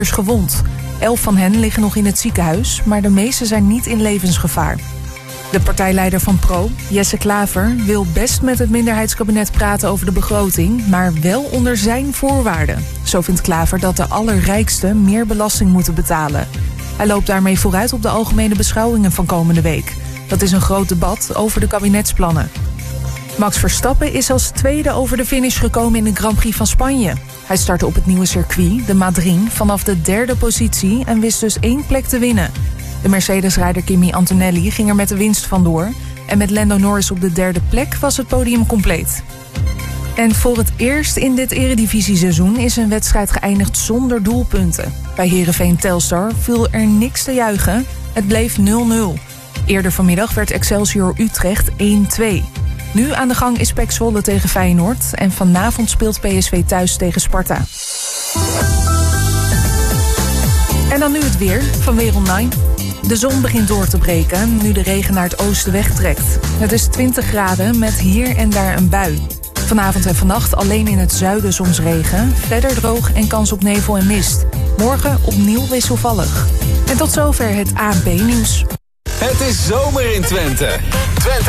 gewond. 11 van hen liggen nog in het ziekenhuis, maar de meeste zijn niet in levensgevaar. De partijleider van Pro, Jesse Klaver, wil best met het minderheidskabinet praten over de begroting, maar wel onder zijn voorwaarden. Zo vindt Klaver dat de allerrijksten meer belasting moeten betalen. Hij loopt daarmee vooruit op de algemene beschouwingen van komende week. Dat is een groot debat over de kabinetsplannen. Max Verstappen is als tweede over de finish gekomen in de Grand Prix van Spanje. Hij startte op het nieuwe circuit, de Madrid, vanaf de 3e positie en wist dus 1 plek te winnen. De Mercedes-rijder Kimi Antonelli ging er met de winst vandoor. En met Lando Norris op de 3e plek was het podium compleet. En voor het eerst in dit eredivisie-seizoen is een wedstrijd geëindigd zonder doelpunten. Bij Heerenveen Telstar viel er niks te juichen. Het bleef 0-0. Eerder vanmiddag werd Excelsior Utrecht 1-2. Nu aan de gang is PEC Zwolle tegen Feyenoord. En vanavond speelt PSV thuis tegen Sparta. En dan nu het weer van Weer Online. De zon begint door te breken nu de regen naar het oosten wegtrekt. Het is 20 graden met hier en daar een bui. Vanavond en vannacht alleen in het zuiden soms regen. Verder droog en kans op nevel en mist. Morgen opnieuw wisselvallig. En tot zover het ANP-nieuws. Het is zomer in Twente. Twente